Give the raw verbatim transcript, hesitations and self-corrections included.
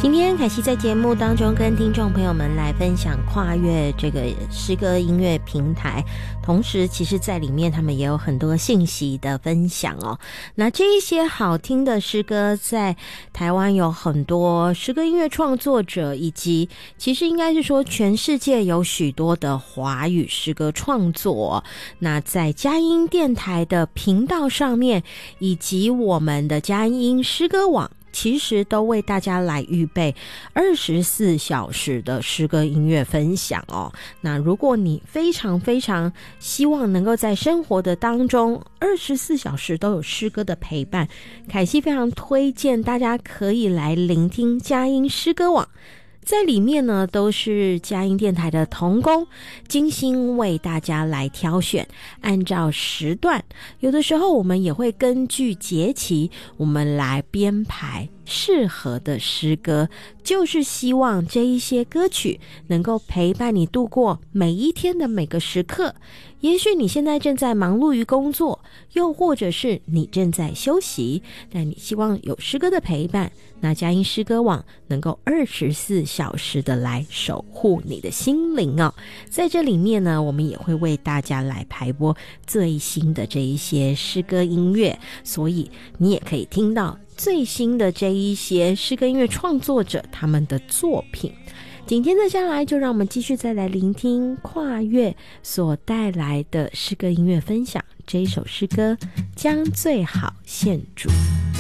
今天凯西在节目当中跟听众朋友们来分享跨越这个诗歌音乐平台，同时其实在里面他们也有很多信息的分享哦。那这一些好听的诗歌在台湾有很多诗歌音乐创作者，以及其实应该是说全世界有许多的华语诗歌创作哦。那在佳音电台的频道上面，以及我们的佳音诗歌网，其实都为大家来预备二十四小时的诗歌音乐分享哦。那如果你非常非常希望能够在生活的当中二十四小时都有诗歌的陪伴，凯西非常推荐大家可以来聆听佳音诗歌网。在里面呢，都是佳音电台的同工精心为大家来挑选，按照时段，有的时候我们也会根据节期，我们来编排适合的诗歌，就是希望这一些歌曲能够陪伴你度过每一天的每个时刻。也许你现在正在忙碌于工作，又或者是你正在休息，但你希望有诗歌的陪伴，那佳音诗歌网能够二十四小时的来守护你的心灵哦。在这里面呢，我们也会为大家来排播最新的这一些诗歌音乐，所以你也可以听到最新的这一些诗歌音乐创作者他们的作品。紧接着下来，就让我们继续再来聆听跨越所带来的诗歌音乐分享。这一首诗歌将最好献主。